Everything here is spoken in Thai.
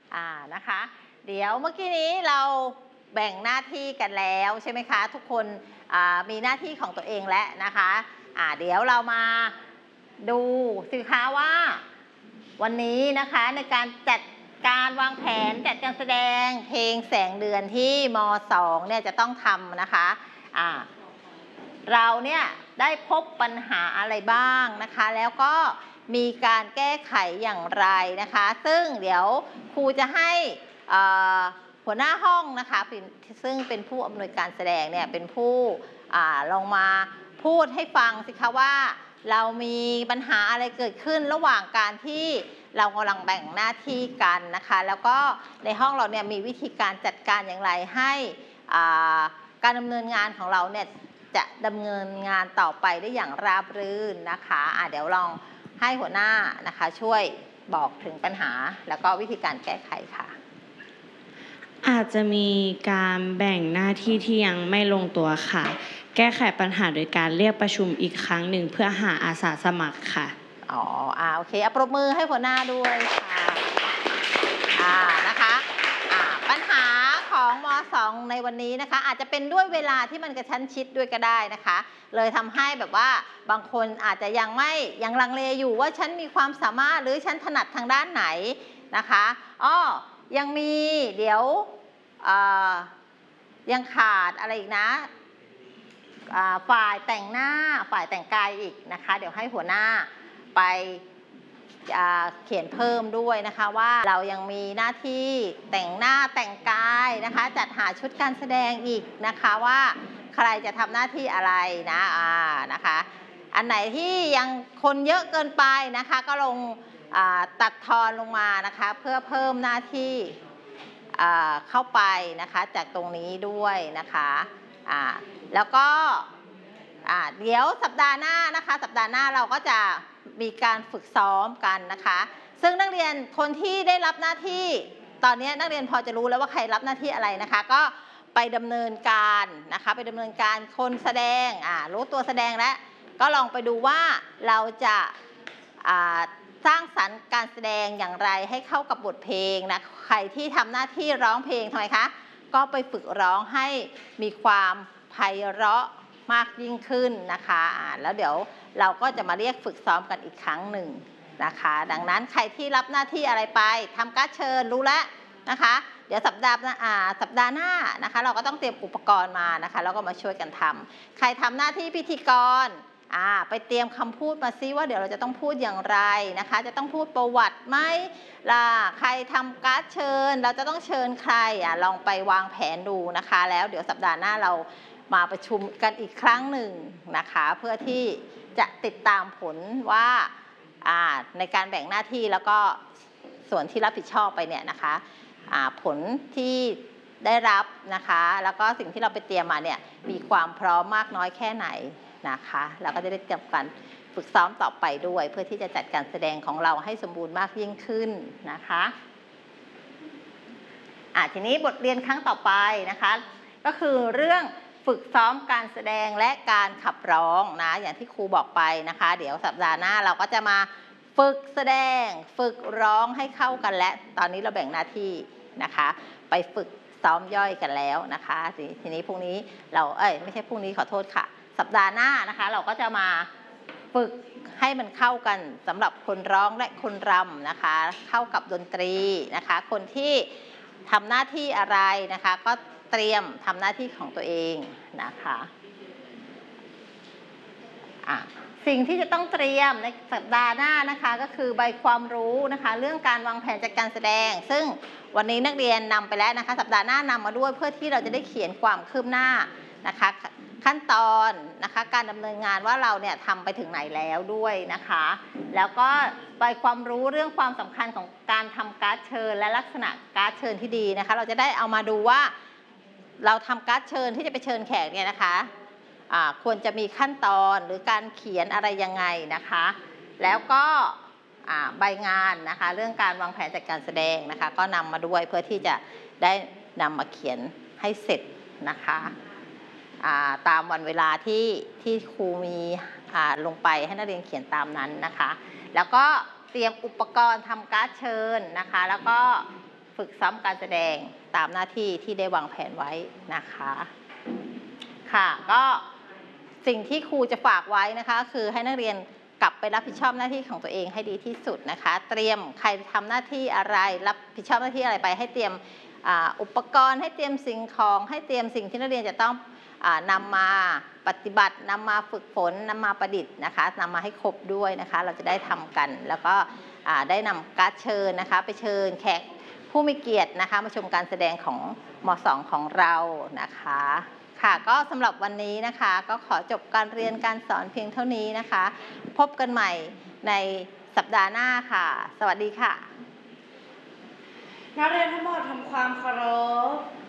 นะคะเดี๋ยวเมื่อกี้นี้เราแบ่งหน้าที่กันแล้วใช่ไหมคะทุกคนมีหน้าที่ของตัวเองแล้วนะคะเดี๋ยวเรามาดูสิคะว่าวันนี้นะคะในการจัดการวางแผนจัดการแสดงเพลงแสงเดือนที่ม.2เนี่ยจะต้องทำนะคะเราเนี่ยได้พบปัญหาอะไรบ้างนะคะแล้วก็มีการแก้ไขอย่างไรนะคะซึ่งเดี๋ยวครูจะให้หัวหน้าห้องนะคะซึ่งเป็นผู้อำนวยการแสดงเนี่ยเป็นผู้ลองมาพูดให้ฟังสิคะว่าเรามีปัญหาอะไรเกิดขึ้นระหว่างการที่เรากำลังแบ่งหน้าที่กันนะคะแล้วก็ในห้องเราเนี่ยมีวิธีการจัดการอย่างไรให้การดำเนินงานของเราเนี่ยจะดำเนินงานต่อไปได้อย่างราบรื่นนะคะเดี๋ยวลองให้หัวหน้านะคะช่วยบอกถึงปัญหาแล้วก็วิธีการแก้ไขค่ะอาจจะมีการแบ่งหน้าที่ที่ยังไม่ลงตัวค่ะแก้ไขปัญหาโดยการเรียกประชุมอีกครั้งหนึ่งเพื่อหาอาสาสมัครค่ะโอเคปรบมือให้หัวหน้าด้วยค่ะนะคะปัญหาของม.2 ในวันนี้นะคะอาจจะเป็นด้วยเวลาที่มันกระชั้นชิดด้วยก็ได้นะคะเลยทำให้แบบว่าบางคนอาจจะยังลังเลอยู่ว่าฉันมีความสามารถหรือฉันถนัดทางด้านไหนนะคะยังมีเดี๋ยวยังขาดอะไรอีกนะฝ่ายแต่งหน้าฝ่ายแต่งกายอีกนะคะเดี๋ยวให้หัวหน้าไปเขียนเพิ่มด้วยนะคะว่าเรายังมีหน้าที่แต่งหน้าแต่งกายนะคะจัดหาชุดการแสดงอีกนะคะว่าใครจะทำหน้าที่อะไรนะคะอันไหนที่ยังคนเยอะเกินไปนะคะก็ลงตัดทอนลงมานะคะเพื่อเพิ่มหน้าที่เข้าไปนะคะจากตรงนี้ด้วยนะคะแล้วก็เดี๋ยวสัปดาห์หน้านะคะสัปดาห์หน้าเราก็จะมีการฝึกซ้อมกันนะคะซึ่งนักเรียนคนที่ได้รับหน้าที่ตอนนี้นักเรียนพอจะรู้แล้วว่าใครรับหน้าที่อะไรนะคะก็ไปดำเนินการนะคะไปดำเนินการคนแสดงรู้ตัวแสดงแล้วก็ลองไปดูว่าเราจะสร้างสรรค์การแสดงอย่างไรให้เข้ากับบทเพลงนะใครที่ทำหน้าที่ร้องเพลงทำไมคะก็ไปฝึกร้องให้มีความไพเราะมากยิ่งขึ้นนะคะแล้วเดี๋ยวเราก็จะมาเรียกฝึกซ้อมกันอีกครั้งหนึ่งนะคะดังนั้นใครที่รับหน้าที่อะไรไปทำการ์ดเชิญรู้แล้วนะคะเดี๋ยวสัปดาห์หน้านะคะเราก็ต้องเตรียมอุปกรณ์มานะคะแล้วก็มาช่วยกันทำใครทำหน้าที่พิธีกรไปเตรียมคำพูดมาซิว่าเดี๋ยวเราจะต้องพูดอย่างไรนะคะจะต้องพูดประวัติไหมใครทำการ์ดเชิญเราจะต้องเชิญใครลองไปวางแผนดูนะคะแล้วเดี๋ยวสัปดาห์หน้าเรามาประชุมกันอีกครั้งหนึ่งนะคะเพื่อที่จะติดตามผลว่าในการแบ่งหน้าที่แล้วก็ส่วนที่รับผิดชอบไปเนี่ยนะคะผลที่ได้รับนะคะแล้วก็สิ่งที่เราไปเตรียมมาเนี่ยมีความพร้อมมากน้อยแค่ไหนนะคะแล้วก็จะได้เตรียมการฝึกซ้อมต่อไปด้วยเพื่อที่จะจัดการแสดงของเราให้สมบูรณ์มากยิ่งขึ้นนะคะทีนี้บทเรียนครั้งต่อไปนะคะก็คือเรื่องฝึกซ้อมการแสดงและการขับร้องนะอย่างที่ครูบอกไปนะคะเดี๋ยวสัปดาห์หน้าเราก็จะมาฝึกแสดงฝึกร้องให้เข้ากันและตอนนี้เราแบ่งหน้าที่นะคะไปฝึกซ้อมย่อยกันแล้วนะคะทีนี้พรุ่งนี้เราไม่ใช่พรุ่งนี้ขอโทษค่ะสัปดาห์หน้านะคะเราก็จะมาฝึกให้มันเข้ากันสำหรับคนร้องและคนรำนะคะเข้ากับดนตรีนะคะคนที่ทำหน้าที่อะไรนะคะก็เตรียมทำหน้าที่ของตัวเองนะคะสิ่งที่จะต้องเตรียมในสัปดาห์หน้านะคะก็คือใบความรู้นะคะเรื่องการวางแผนจัดการแสดงซึ่งวันนี้นักเรียนนำไปแล้วนะคะสัปดาห์หน้านำมาด้วยเพื่อที่เราจะได้เขียนความคืบหน้านะคะขั้นตอนนะคะการดำเนินงานว่าเราเนี่ยทำไปถึงไหนแล้วด้วยนะคะแล้วก็ใบความรู้เรื่องความสำคัญของการทำการ์ดเชิญและลักษณะการ์ดเชิญที่ดีนะคะเราจะได้เอามาดูว่าเราทำการ์ดเชิญที่จะไปเชิญแขกเนี่ยนะคะควรจะมีขั้นตอนหรือการเขียนอะไรยังไงนะคะแล้วก็ใบงานนะคะเรื่องการวางแผนจัดการแสดงนะคะก็นำมาด้วยเพื่อที่จะได้นำมาเขียนให้เสร็จนะคะตามวันเวลาที่ครูมีลงไปให้นักเรียนเขียนตามนั้นนะคะแล้วก็เตรียมอุปกรณ์ทำการ์ดเชิญนะคะแล้วก็ฝึกซ้ำการแสดงตามหน้าที่ที่ได้วางแผนไว้นะคะค่ะก็สิ่งที่ครูจะฝากไว้นะคะคือให้นักเรียนกลับไปรับผิดชอบหน้าที่ของตัวเองให้ดีที่สุดนะคะเตรียมใครทำหน้าที่อะไรรับผิดชอบหน้าที่อะไรไปให้เตรียมอุปกรณ์ให้เตรียมสิ่งของให้เตรียมสิ่งที่นักเรียนจะต้องนำมาปฏิบัตินำมาฝึกฝนนำมาประดิษฐ์นะคะนำมาให้ครบด้วยนะคะเราจะได้ทำกันแล้วก็ได้นำการ์ดเชิญนะคะไปเชิญแขกผู้มีเกียรตินะคะมาชมการแสดงของม.2 ของเรานะคะค่ะก็สำหรับวันนี้นะคะก็ขอจบการเรียนการสอนเพียงเท่านี้นะคะพบกันใหม่ในสัปดาห์หน้าค่ะสวัสดีค่ะนักเรียนทั้งหมดทำความเคารพ